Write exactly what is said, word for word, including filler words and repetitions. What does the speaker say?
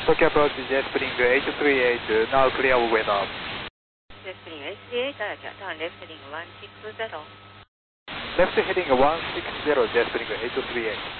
Tokyo approach Jet Spring eight three eight, now clear weather. Jet Spring eight three eight, Alaska, turn left heading one six zero. Left heading one six zero, Jet Spring eight three eight.